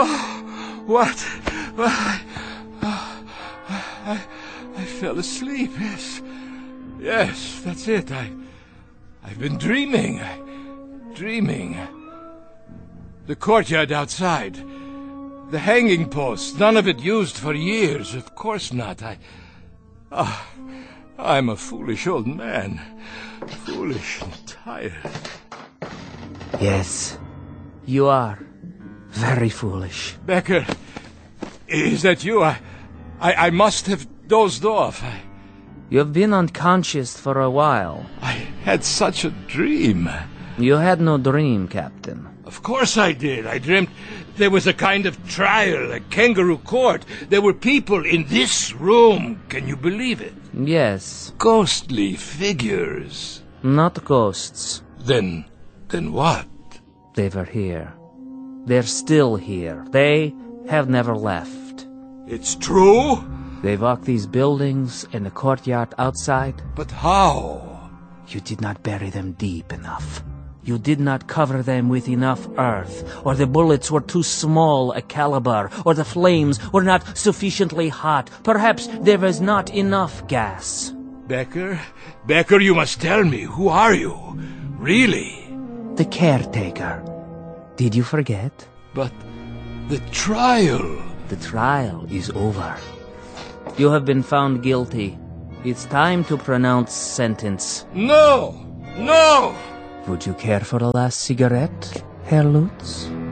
Oh, what? I fell asleep, yes. Yes, that's it. I've been dreaming. Dreaming. The courtyard outside. The hanging post. None of it used for years. Of course not. I'm a foolish old man. Foolish and tired. Yes, you are. Very foolish. Becker, is that you? I must have dozed off. You've been unconscious for a while. I had such a dream. You had no dream, Captain. Of course I did. I dreamt there was a kind of trial, a kangaroo court. There were people in this room. Can you believe it? Yes. Ghostly figures. Not ghosts. Then what? They were here. They're still here. They have never left. It's true? They walk these buildings and the courtyard outside. But how? You did not bury them deep enough. You did not cover them with enough earth, or the bullets were too small a caliber, or the flames were not sufficiently hot. Perhaps there was not enough gas. Becker, you must tell me. Who are you? Really? The caretaker. Did you forget? But the trial... The trial is over. You have been found guilty. It's time to pronounce sentence. No! No! Would you care for a last cigarette, Herr Lutz?